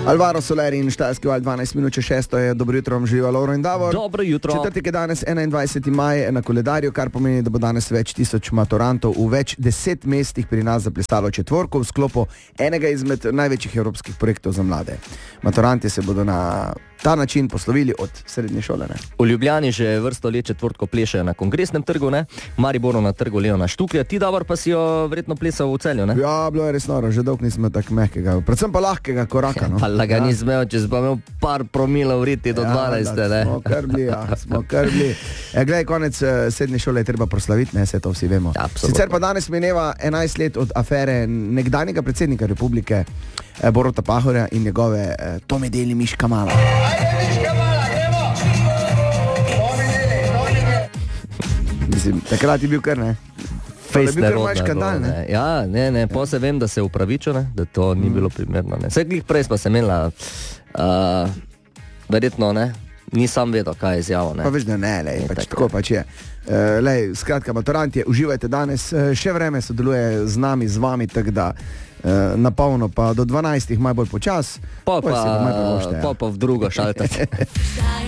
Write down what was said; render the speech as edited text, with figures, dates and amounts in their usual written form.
Alvaro Soleri in Štajerski val 12 minut čez 6 je. Dobro jutro vam želijo Lovro in Davor. Dobro jutro. Četrtek je danes 21. maj na koledarju, kar pomeni, da bo danes več tisoč maturantov v več 10 mestih pri nas zaplesalo četvorko v sklopu enega izmed največjih evropskih projektov za mlade. Maturanti se bodo na ta način poslovili od srednje šole. Ne? V Ljubljani že vrsto let četvortko plešejo na Kongresnem trgu, ne? Mariboru na trgu Leona Štuklja. Ti, Davor, pa si jo verjetno plesal v Celju, ne? Ja, bilo je res noro, že dolgo nismo tako mehkega, predvsem pa lahkega koraka. No? Pa ga ni zmel, če si pa imel par promilov vriti do 12. Ne? Smo krbli. Glej, konec srednje šole je treba proslaviti, ne, se to vsi vemo. Absolutno. Sicer pa danes mineva 11 let od afere nekdanjega predsednika republike Boruta Pahorja in njegove to mi deli Miška Mala. Mislim, takrat je bil kar, ne? Fejst nerodno. Ja, ne, po se vem, da se upravičo, ne, da to ni bilo primerno. Ne. Vse glih prej pa se imela, verjetno, ne, nisam vedel, kaj je izjavo. Ne. Pa veš, da ne, lej, pač tako pač je. Lej, skratka, maturantje, uživajte danes, še vreme sodeluje z nami, z vami, tako da na polno, pa do 12 malo bolj počas. Pa v drugo šaltate.